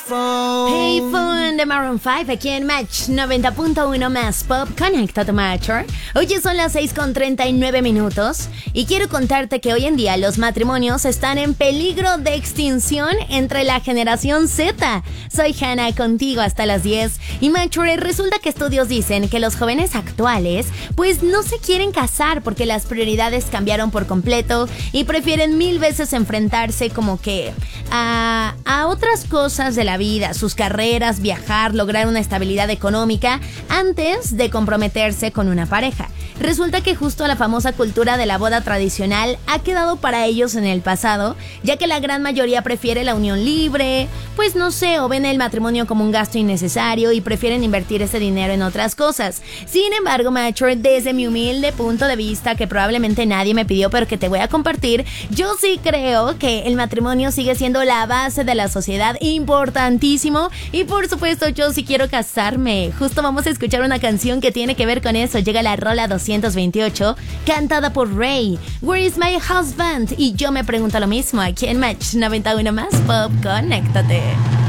Hey Phone de Maroon 5 aquí en Match 90.1 más Pop. Conéctate, Matcher. Hoy son las 6:39 y quiero contarte que hoy en día los matrimonios están en peligro de extinción entre la generación Z. Soy Hannah, contigo hasta las 10. Y Matcher, resulta que estudios dicen que los jóvenes actuales pues no se quieren casar porque las prioridades cambiaron por completo y prefieren mil veces enfrentarse como que a otras cosas de la vida, sus carreras, viajar, lograr una estabilidad económica antes de comprometerse con una pareja. Resulta que justo la famosa cultura de la boda tradicional ha quedado para ellos en el pasado, ya que la gran mayoría prefiere la unión libre, pues no sé, o ven el matrimonio como un gasto innecesario y prefieren invertir ese dinero en otras cosas. Sin embargo, Mature, desde mi humilde punto de vista, que probablemente nadie me pidió, pero que te voy a compartir, yo sí creo que el matrimonio sigue siendo la base de la sociedad, importantísimo, y por supuesto yo sí quiero casarme. Justo vamos a escuchar una canción que tiene que ver con eso. Llega la rola 228, cantada por Ray, Where is my husband? Y yo me pregunto lo mismo aquí en Match 91 más Pop. Conéctate.